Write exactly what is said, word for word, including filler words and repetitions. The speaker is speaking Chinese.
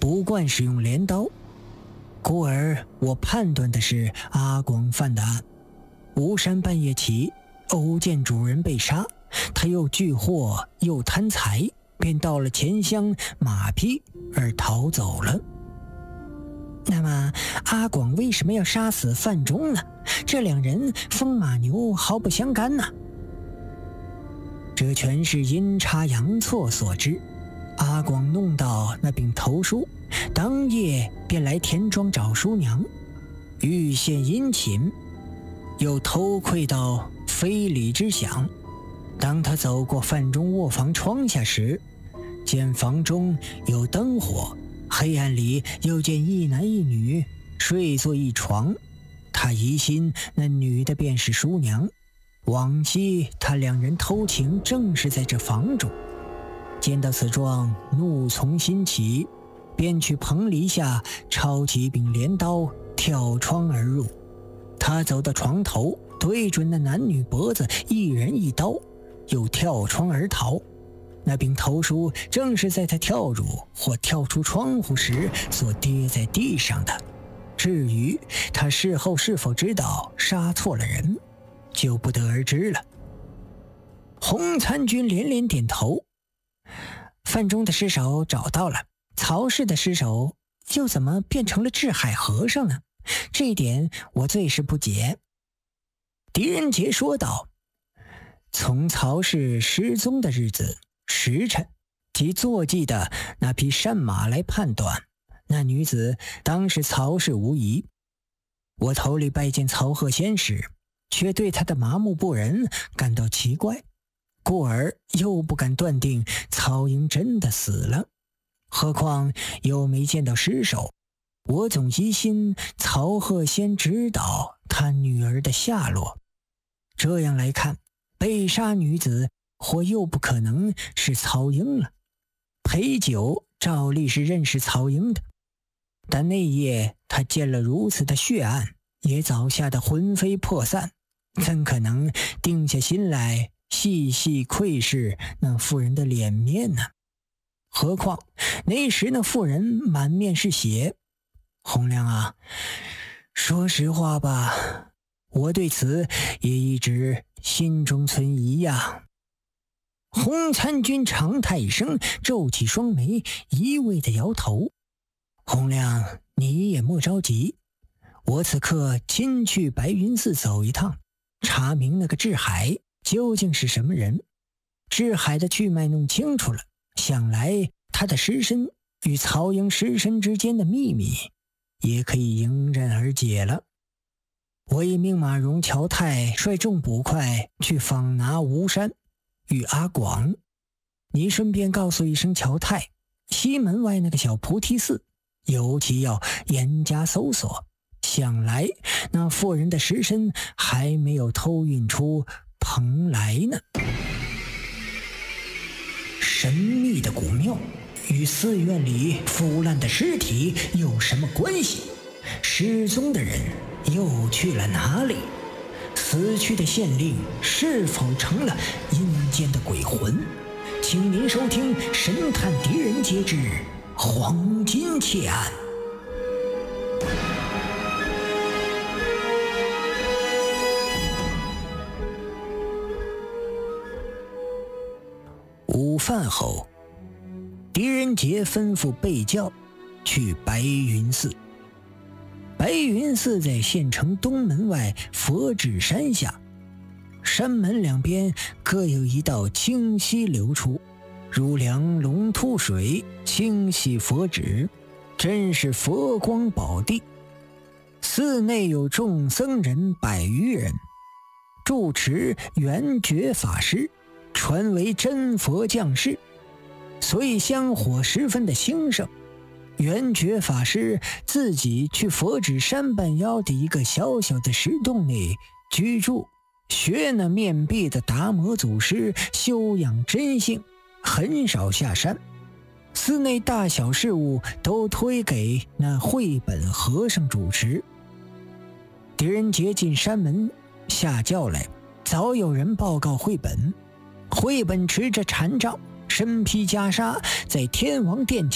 不惯使用镰刀，故而我判断的是阿广犯的案。吴山半夜起偶见主人被杀，他又聚货又贪财，便盗了钱箱马匹而逃走了。那么阿广为什么要杀死范中呢？这两人风马牛毫不相干呢？这全是阴差阳错所致。阿广弄到那柄头书，当夜便来田庄找叔娘，欲献殷勤，又偷窥到非礼之想。当他走过范中卧房窗下时，见房中有灯火，黑暗里又见一男一女睡坐一床，他疑心那女的便是叔娘。往昔他两人偷情正是在这房中。见到此状，怒从心起，便去棚篱下抄起一柄镰刀，跳窗而入。他走到床头，对准那男女脖子，一人一刀，又跳窗而逃。那柄头书正是在他跳入或跳出窗户时所跌在地上的。至于他事后是否知道杀错了人，就不得而知了。洪参军连连点头。范中的尸首找到了，曹氏的尸首又怎么变成了智海和尚呢？这一点我最是不解。狄仁杰说道：从曹氏失踪的日子、时辰及坐骑的那匹善马来判断，那女子当是曹氏无疑。我头里拜见曹鹤仙时，却对他的麻木不仁感到奇怪，故而又不敢断定曹营真的死了，何况又没见到尸首。我总疑心曹鹤仙知道他女儿的下落。这样来看，被杀女子或又不可能是曹英了。裴九照例是认识曹英的，但那夜他见了如此的血案，也早吓得魂飞魄散，怎可能定下心来细细窥视那妇人的脸面呢？何况那时那妇人满面是血。洪亮啊，说实话吧，我对此也一直心中存疑呀。洪参军长叹一声，皱起双眉，一味地摇头。洪亮，你也莫着急，我此刻亲去白云寺走一趟，查明那个智海究竟是什么人。智海的去脉弄清楚了，想来他的尸身与曹营尸身之间的秘密也可以迎刃而解了。我已命马荣、乔泰率众捕快去访拿吴山与阿广，你顺便告诉一声乔泰，西门外那个小菩提寺尤其要严加搜索，想来那妇人的尸身还没有偷运出蓬莱呢。神秘的古庙与寺院里腐烂的尸体有什么关系？失踪的人又去了哪里？死去的县令是否成了阴间的鬼魂？请您收听《神探狄仁杰之黄金窃案》。午饭后，狄仁杰吩咐备轿去白云寺。白云寺在县城东门外佛指山下，山门两边各有一道清溪流出，如梁龙吐水，清洗佛指，真是佛光宝地。寺内有众僧人百余人，住持圆觉法师传为真佛降世，所以香火十分的兴盛。圆觉法师自己去佛指山半腰的一个小小的石洞内居住，学那面壁的达摩祖师修养真性，很少下山。寺内大小事务都推给那慧本和尚主持。狄仁杰进山门下轿来，早有人报告慧本。慧本持着禅杖，身披袈裟，在天王殿